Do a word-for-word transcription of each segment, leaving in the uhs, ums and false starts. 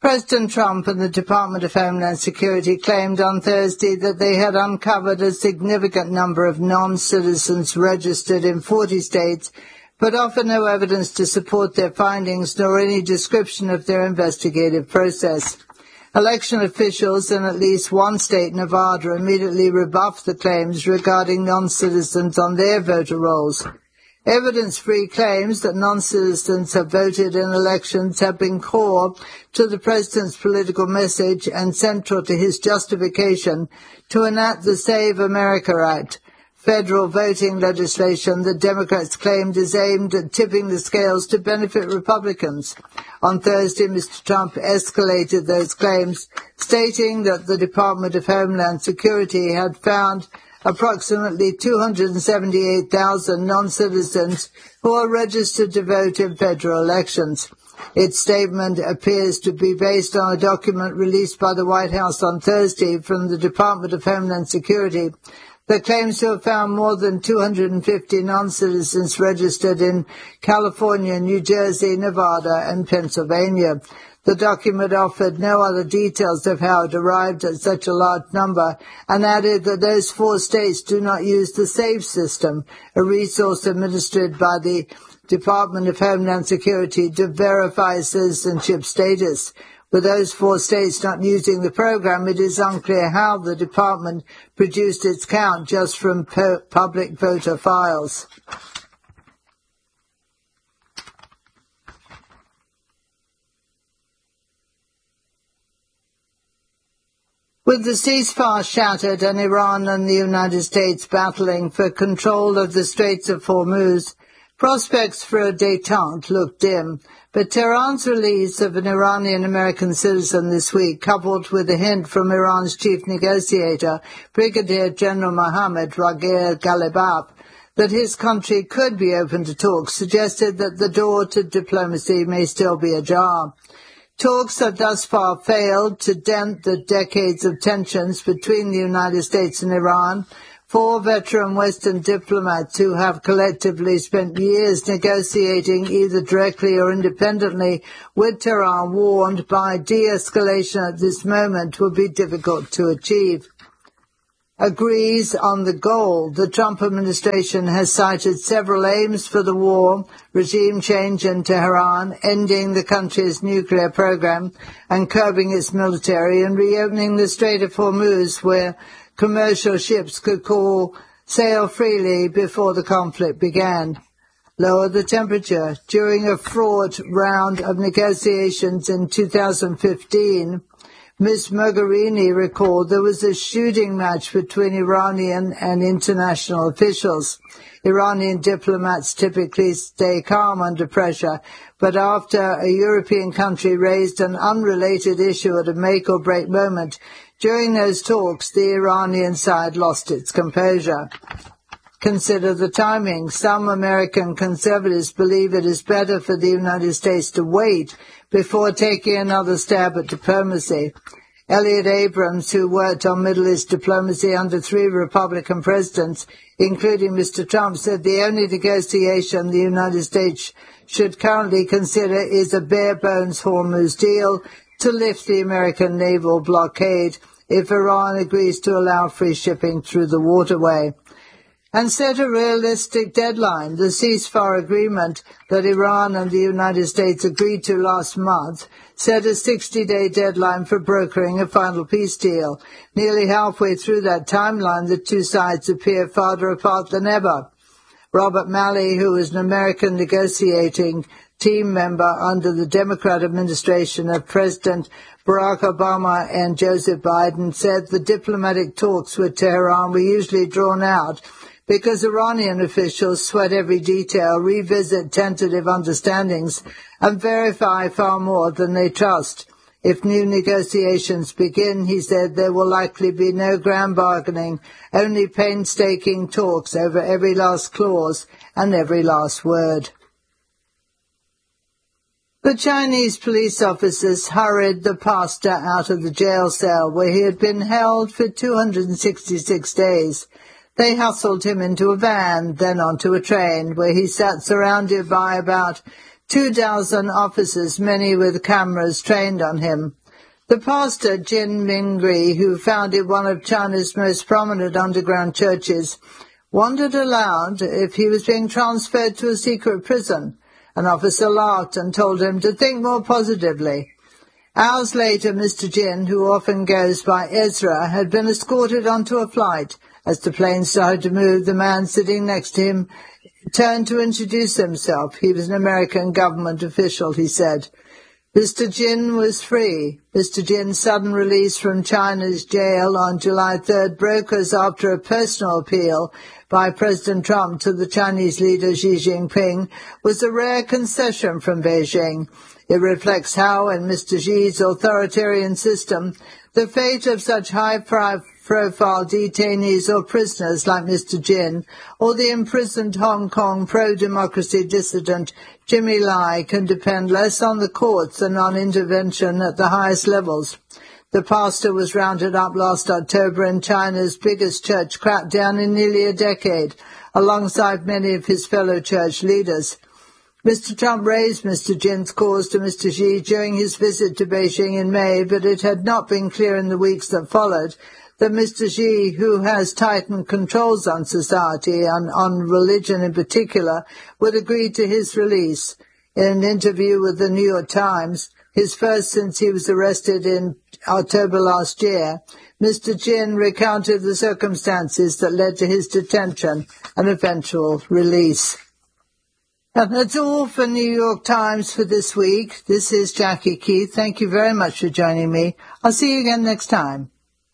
President Trump and the Department of Homeland Security claimed on Thursday that they had uncovered a significant number of non-citizens registered in forty states, but offer no evidence to support their findings nor any description of their investigative process. Election officials in at least one state, Nevada, immediately rebuffed the claims regarding non-citizens on their voter rolls. Evidence-free claims that non-citizens have voted in elections have been core to the president's political message and central to his justification to enact the Save America Act, federal voting legislation that Democrats claimed is aimed at tipping the scales to benefit Republicans. On Thursday, Mister Trump escalated those claims, stating that the Department of Homeland Security had found approximately two hundred seventy-eight thousand non-citizens who are registered to vote in federal elections. Its statement appears to be based on a document released by the White House on Thursday from the Department of Homeland Security that claims to have found more than two hundred fifty non-citizens registered in California, New Jersey, Nevada, and Pennsylvania. The document offered no other details of how it arrived at such a large number and added that those four states do not use the SAVE system, a resource administered by the Department of Homeland Security to verify citizenship status. With those four states not using the program, it is unclear how the department produced its count just from po- public voter files. With the ceasefire shattered and Iran and the United States battling for control of the Straits of Hormuz, prospects for a détente look dim, but Tehran's release of an Iranian-American citizen this week, coupled with a hint from Iran's chief negotiator, Brigadier General Mohammad Bagher Ghalibaf, that his country could be open to talks, suggested that the door to diplomacy may still be ajar. Talks have thus far failed to dent the decades of tensions between the United States and Iran. Four veteran Western diplomats who have collectively spent years negotiating either directly or independently with Tehran warned by de-escalation at this moment would be difficult to achieve. Agrees on the goal. The Trump administration has cited several aims for the war: regime change in Tehran, ending the country's nuclear program and curbing its military, and reopening the Strait of Hormuz where commercial ships could call sail freely before the conflict began. Lower the temperature. During a fraught round of negotiations in two thousand fifteen, Miz Mogherini recalled there was a shooting match between Iranian and international officials. Iranian diplomats typically stay calm under pressure, but after a European country raised an unrelated issue at a make-or-break moment, during those talks, the Iranian side lost its composure. Consider the timing. Some American conservatives believe it is better for the United States to wait before taking another stab at diplomacy. Elliot Abrams, who worked on Middle East diplomacy under three Republican presidents, including Mister Trump, said the only negotiation the United States should currently consider is a bare-bones Hormuz deal to lift the American naval blockade if Iran agrees to allow free shipping through the waterway. And set a realistic deadline. The ceasefire agreement that Iran and the United States agreed to last month set a sixty-day deadline for brokering a final peace deal. Nearly halfway through that timeline, the two sides appear farther apart than ever. Robert Malley, who is an American negotiating team member under the Democrat administration of President Barack Obama and Joseph Biden, said the diplomatic talks with Tehran were usually drawn out because Iranian officials sweat every detail, revisit tentative understandings, and verify far more than they trust. If new negotiations begin, he said, there will likely be no grand bargaining, only painstaking talks over every last clause and every last word. The Chinese police officers hurried the pastor out of the jail cell where he had been held for two hundred sixty-six days. They hustled him into a van, then onto a train, where he sat surrounded by about two dozen officers, many with cameras trained on him. The pastor, Jin Mingri, who founded one of China's most prominent underground churches, wondered aloud if he was being transferred to a secret prison. An officer laughed and told him to think more positively. Hours later, Mister Jin, who often goes by Ezra, had been escorted onto a flight. As the plane started to move, the man sitting next to him turned to introduce himself. He was an American government official, he said. Mister Jin was free. Mister Jin's sudden release from China's jail on July third broke us after a personal appeal by President Trump to the Chinese leader Xi Jinping was a rare concession from Beijing. It reflects how, in Mister Xi's authoritarian system, the fate of such high-profile detainees or prisoners like Mister Jin or the imprisoned Hong Kong pro-democracy dissident Jimmy Lai can depend less on the courts than on intervention at the highest levels. The pastor was rounded up last October in China's biggest church crackdown in nearly a decade, alongside many of his fellow church leaders. Mister Trump raised Mister Jin's cause to Mister Xi during his visit to Beijing in May, but it had not been clear in the weeks that followed that Mister Xi, who has tightened controls on society and on religion in particular, would agree to his release. In an interview with the New York Times, his first since he was arrested in October last year, Mister Jin recounted the circumstances that led to his detention and eventual release. And that's all for New York Times for this week. This is Jackie Keith. Thank you very much for joining me. I'll see you again next time.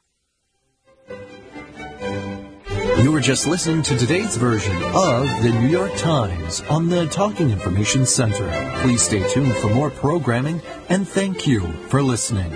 You were just listening to today's version of the New York Times on the Talking Information Center. Please stay tuned for more programming, and thank you for listening.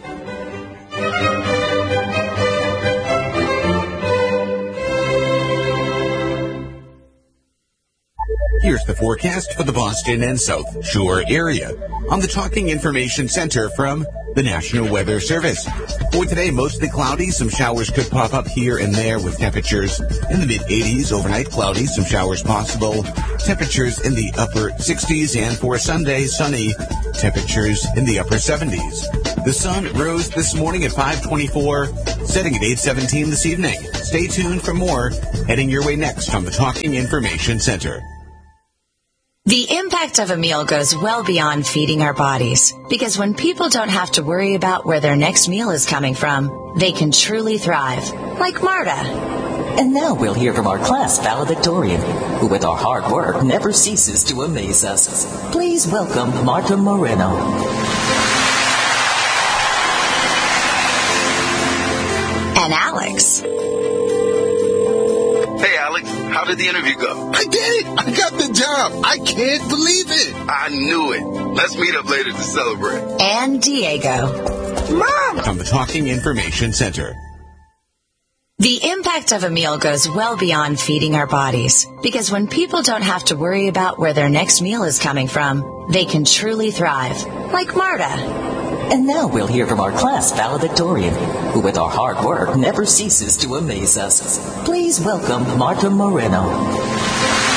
Here's the forecast for the Boston and South Shore area on the Talking Information Center from the National Weather Service. For today, mostly cloudy. Some showers could pop up here and there with temperatures in the mid eighties. Overnight, cloudy. Some showers possible. Temperatures in the upper sixties. And for Sunday, sunny. Temperatures in the upper seventies. The sun rose this morning at five twenty-four, setting at eight seventeen this evening. Stay tuned for more heading your way next on the Talking Information Center. The impact of a meal goes well beyond feeding our bodies, because when people don't have to worry about where their next meal is coming from, they can truly thrive, like Marta. And now we'll hear from our class valedictorian, who with our hard work never ceases to amaze us. Please welcome Marta Moreno. And Alex. Hey, Alex, how did the interview go? I did it! I got the job! I can't believe it! I knew it. Let's meet up later to celebrate. And Diego. Mom! On the Talking Information Center. The impact of a meal goes well beyond feeding our bodies, because when people don't have to worry about where their next meal is coming from, they can truly thrive, like Marta. And now we'll hear from our class valedictorian, who with our hard work never ceases to amaze us. Please welcome Marta Moreno.